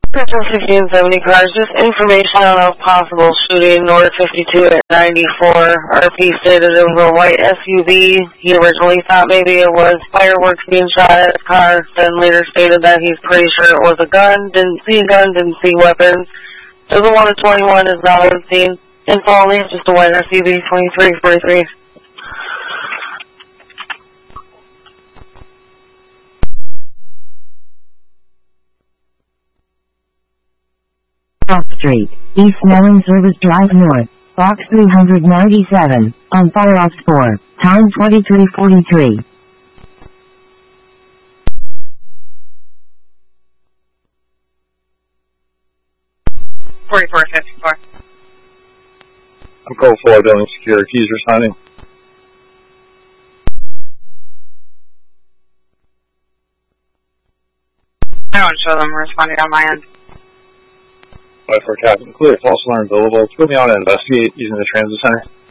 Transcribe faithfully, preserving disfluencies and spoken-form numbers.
fifteen seventy cars, just information on a possible shooting north fifty-two at ninety-four. R P stated it was a white S U V. He originally thought maybe it was fireworks being shot at his car, then later stated that he's pretty sure it was a gun, didn't see a gun, didn't see weapons. So the one at twenty-one is not on scene. Info only, just a white S U V, twenty-three forty-three. South Street, East Mellon Service Drive North, Box three ninety-seven, on fire off four, time twenty-three forty-three. forty-four fifty-four. I'm code four, building secure. Keys responding. I don't show them responding on my end. five four Captain, clear, false alarm billable. Put me on and investigate using the transit center.